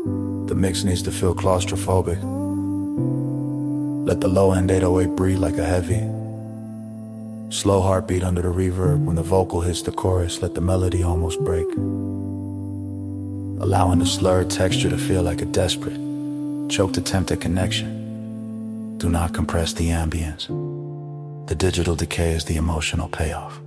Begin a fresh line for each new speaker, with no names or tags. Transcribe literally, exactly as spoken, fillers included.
The mix needs to feel claustrophobic. Let the low-end eight oh eight breathe like a heavy. Slow heartbeat under the reverb. When the vocal hits the chorus, let the melody almost break. Allowing the slurred texture to feel like a desperate, choked attempt at connection. Do not compress the ambience. The digital decay is the emotional payoff.